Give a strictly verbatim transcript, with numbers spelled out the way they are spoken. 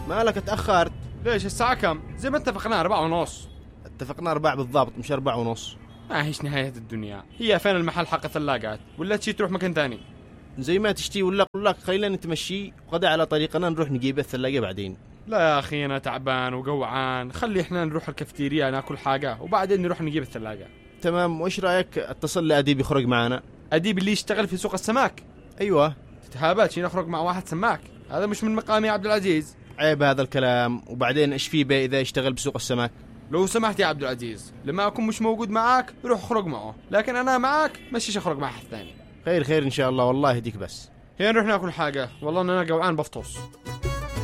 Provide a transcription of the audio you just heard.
مالك اتأخرت؟ ليش الساعة كم؟ زي ما اتفقنا أربعة ونص. اتفقنا أربعة بالضبط مش أربعة ونص. ما هيش نهاية الدنيا. هي فين المحل حق الثلاجات؟ ولا تشي تروح مكان تاني؟ زي ما تشتي ولا أقول لك خلينا نتمشي وغدا على طريقنا نروح نجيب الثلاجة بعدين. لا يا أخي أنا تعبان وجوعان، خلي إحنا نروح الكافتيريا ناكل حاجة وبعدين نروح نجيب الثلاجة. تمام، وإيش رأيك اتصل لأديب يخرج معنا؟ أديب اللي يشتغل في سوق السمك؟ أيوة. تتهابل شي نخرج مع واحد سماك؟ هذا مش من مقامي يا عبد العزيز. عيب هذا الكلام. وبعدين إيش فيه بيه إذا يشتغل بسوق السمك؟ لو سمحت يا عبد العزيز، لما أكون مش موجود معاك روح اخرج معه، لكن أنا معاك مشيش اخرج مع حد ثاني. خير خير إن شاء الله، والله يهديك. بس هي نروح ناكل حاجة، والله أنا جوعان بفطس.